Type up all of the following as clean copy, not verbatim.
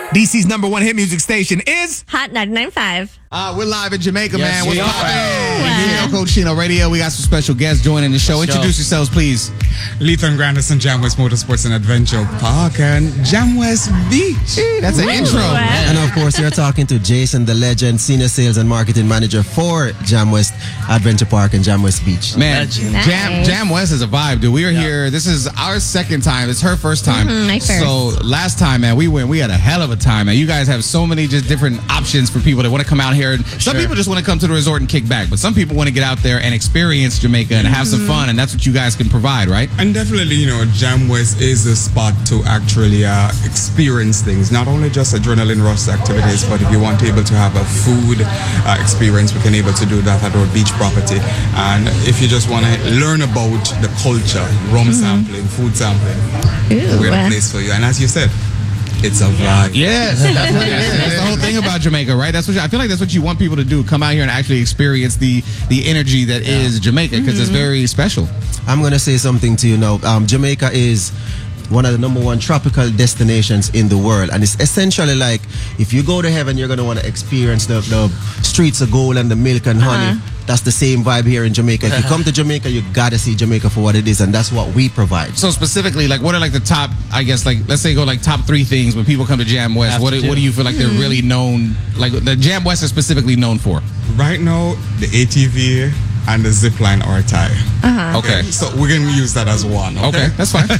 DC's #1 hit music station is Hot 99.5. We're live in Jamaica, Yes, man. What's we are. poppin'? Coach Chino Radio. We got some special guests joining the show. Let's Introduce go. yourselves, please. Lethan Granderson, Jam West Motorsports and Adventure Park and Jam West Beach. That's an intro. And of course, you're talking to Jason, the legend, Senior Sales and Marketing Manager for Jam West Adventure Park and Jam West Beach. Man, Nice. Jam West is a vibe, dude. We are here. This is our second time. It's her first time. my first. So last time, man, we went. We had a hell of a time, man. You guys have so many just different options for people that want to come out here. And some people just want to come to the resort and kick back, but some people want to get out there and experience Jamaica and have some fun, and that's what you guys can provide, right? And definitely, Jam West is the spot to actually experience things. Not only just adrenaline rush activities, but if you want able to have a food experience, we can able to do that at our beach property. And if you just want to learn about the culture, rum sampling, food sampling, we're the place for you. And as you said, it's a vibe. Yes, that's what it is. That's the whole thing about Jamaica, right? That's what I feel like. That's what you want people to do. Come out here and actually experience the energy that is Jamaica, because it's very special. I'm going to say something to you now. Jamaica is one of the #1 tropical destinations in the world, and it's essentially like if you go to heaven, you're going to want to experience the streets of gold and the milk and honey. That's the same vibe here in Jamaica. If you come to Jamaica, you got to see Jamaica for what it is, and that's what we provide. So specifically, like, what are like the top? I guess, like, let's say go like top 3 things when people come to Jam West. What do you feel like they're really known? Like the Jam West is specifically known for? Right now, the ATV and the zip line are tied. Okay. So we're going to use that as one. Okay, that's fine.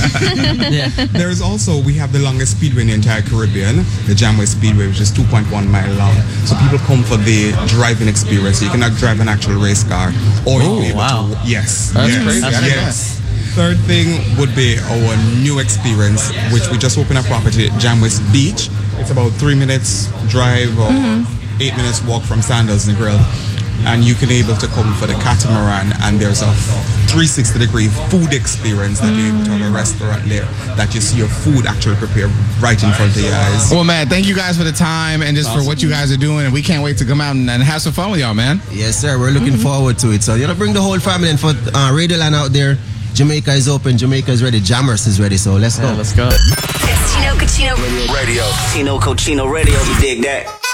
There's also, we have the longest speedway in the entire Caribbean, the Jam West Speedway, which is 2.1 mile long. So people come for the driving experience. So you cannot drive an actual race car, or you can be able to. Yes. That's yes, crazy. I didn't know Yes. Third thing would be our new experience, which we just opened a property at Jam West Beach. It's about 3 minutes drive or 8 minutes walk from Sandals and Grill. And you can able to come for the catamaran, and there's a 360-degree food experience that you're able to have a restaurant there that you see your food actually prepared right in front of your eyes. Well, man, thank you guys for the time and just for what you guys are doing, and we can't wait to come out and have some fun with y'all, man. Yes, sir. We're looking forward to it. So, bring the whole family, and for Radio Land out there, Jamaica is open, Jamaica is ready, Jammers is ready, so let's go. Let's go. It's Chino Cochino Radio. Chino Cochino Radio, you dig that?